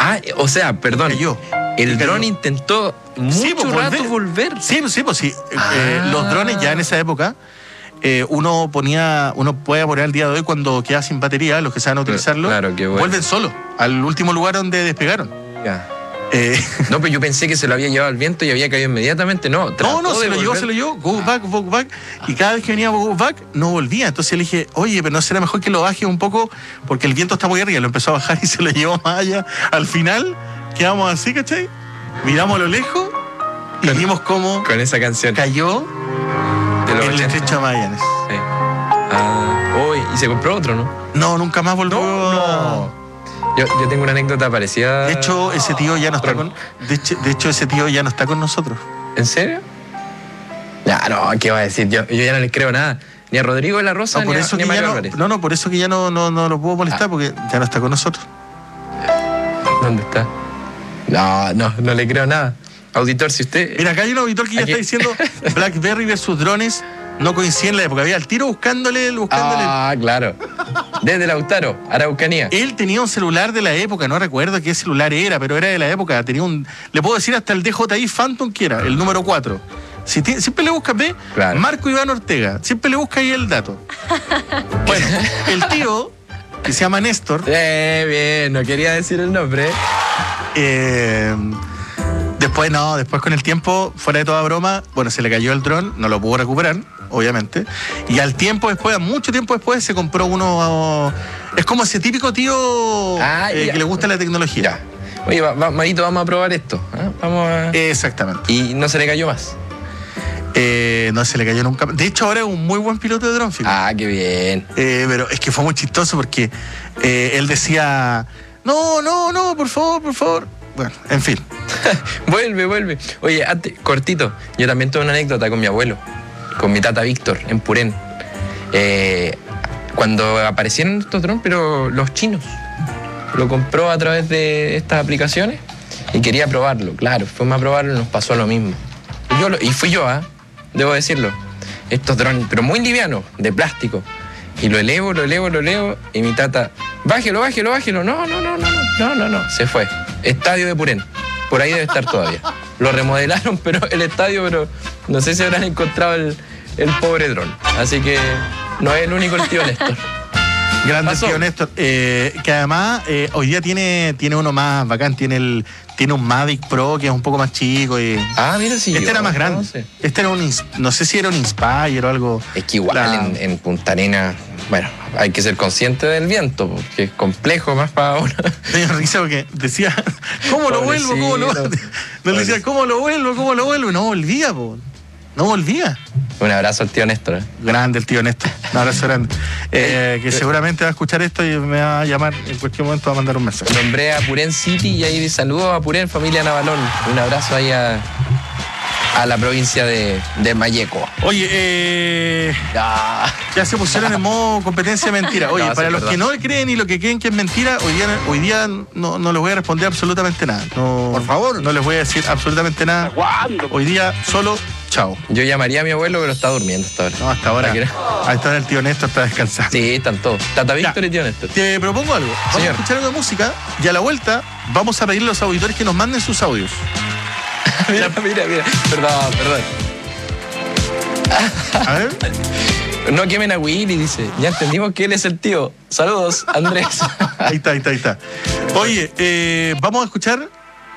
Ah, o sea, perdón. Cayó. El dron intentó mucho rato volver. Sí. Los drones ya en esa época, uno puede poner al día de hoy cuando queda sin batería, los que saben utilizarlo, claro, qué bueno. vuelven solos al último lugar donde despegaron. Ya. No, pero yo pensé que se lo había llevado al viento y había caído inmediatamente. No, se lo llevó, go back. Y cada vez que venía go back, no volvía. Entonces le dije, oye, pero no será mejor que lo baje un poco porque el viento está muy arriba. Lo empezó a bajar y se lo llevó más allá. Al final, quedamos así, ¿cachai? Miramos a lo lejos y vimos cómo con esa canción cayó en el estrecho de Magallanes. Sí. Y se compró otro, ¿no? No, nunca más volvió. No. Yo tengo una anécdota parecida. De hecho, ese tío ya no está con nosotros. ¿En serio? No, ¿qué va a decir? Yo ya no les creo nada. Ni a Rodrigo de la Rosa, ni a Mario Álvarez. No, por eso que ya no lo puedo molestar, porque ya no está con nosotros. ¿Dónde está? No le creo nada. Auditor, si usted... Mira, acá hay un auditor que ya está diciendo BlackBerry versus drones no coinciden en la época. Había al tiro buscándole. Claro. Desde Lautaro, Araucanía. Él tenía un celular de la época, no recuerdo qué celular era, pero era de la época. Tenía le puedo decir hasta el DJI Phantom que era, el número 4. Siempre le buscas, ¿ve? Claro. Marco Iván Ortega. Siempre le busca ahí el dato. Bueno, el tío, que se llama Néstor. Bien, no quería decir el nombre. Después con el tiempo, fuera de toda broma, bueno, se le cayó el dron, no lo pudo recuperar, obviamente. Y al tiempo después, mucho tiempo después, se compró uno. Es como ese típico tío que le gusta la tecnología. Ya. Oye, Marito, vamos a probar esto. Vamos a... Exactamente. ¿Y no se le cayó más? No se le cayó nunca. De hecho, ahora es un muy buen piloto de dron. Qué bien. Pero es que fue muy chistoso porque él decía, no, por favor. Bueno, en fin. Vuelve. Oye, antes, cortito, yo también tuve una anécdota con mi abuelo, con mi tata Víctor, en Purén. Cuando aparecieron estos drones, pero los chinos, lo compró a través de estas aplicaciones y quería probarlo. Claro, fuimos a probarlo y nos pasó lo mismo. Y fui yo, debo decirlo. Estos drones, pero muy livianos, de plástico. Y lo elevo, y mi tata, bájelo. No, se fue. Estadio de Purén. Por ahí debe estar todavía. Lo remodelaron, pero el estadio, pero no sé si habrán encontrado el pobre dron. Así que no es el único el tío Néstor. Grande el tío Néstor. Que además hoy día tiene uno más bacán. Tiene un Mavic Pro que es un poco más chico. Mira, sí. Este era más grande. Este era no sé si era un Inspire o algo. Es que igual en Punta Arenas, bueno, hay que ser consciente del viento, porque es complejo más para uno. Tenía risa porque decía, ¿cómo lo vuelvo? Nos decía, ¿cómo lo vuelvo? No volvía, no volvía. Un abrazo al tío Néstor. Grande el tío Néstor. Un abrazo grande. Que seguramente va a escuchar esto y me va a llamar en cualquier momento, va a mandar un mensaje. Nombré a Purén City y ahí saludos a Purén, familia Navalón. Un abrazo ahí a la provincia de Malleco. Oye, ya se pusieron en modo competencia mentira. Oye, para los que no creen y lo que creen que es mentira, hoy día no les voy a responder absolutamente nada. No, por favor, no les voy a decir absolutamente nada. Hoy día solo chao. Yo llamaría a mi abuelo, pero está durmiendo hasta ahora. No, hasta ahora. A esta hora el tío Néstor está descansando. Sí, están todos. Tata Víctor y tío Néstor. Te propongo algo. Vamos a escuchar algo de música y a la vuelta vamos a pedirle a los auditores que nos manden sus audios. Mira. Perdón. A ver. No quemen a Willy, dice. Ya entendimos que él es el tío. Saludos, Andrés. Ahí está. Oye, vamos a escuchar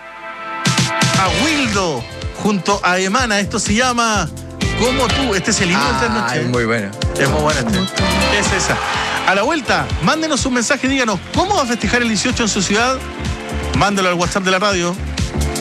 a Wildo junto a Emana. Esto se llama Como Tú. Este es el himno de esta noche. Es muy bueno. Es muy buena Es esa. A la vuelta, mándenos un mensaje, díganos cómo va a festejar el 18 en su ciudad. Mándalo al WhatsApp de la radio.